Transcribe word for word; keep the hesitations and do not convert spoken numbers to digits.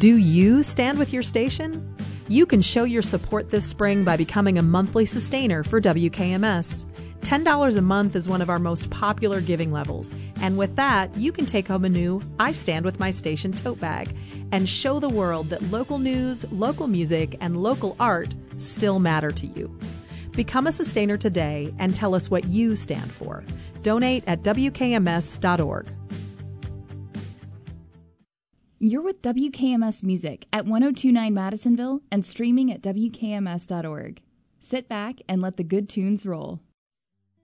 Do you stand with your station? You can show your support this spring by becoming a monthly sustainer for W K M S. ten dollars a month is one of our most popular giving levels, and with that, you can take home a new I Stand With My Station tote bag and show the world that local news, local music, and local art still matter to you. Become a sustainer today and tell us what you stand for. Donate at W K M S dot org. You're with W K M S Music at one oh two point nine Madisonville and streaming at W K M S dot org. Sit back and let the good tunes roll.